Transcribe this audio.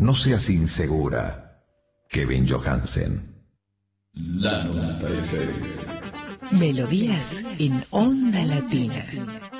No seas insegura. Kevin Johansen. La 96. Melodías en Onda Latina.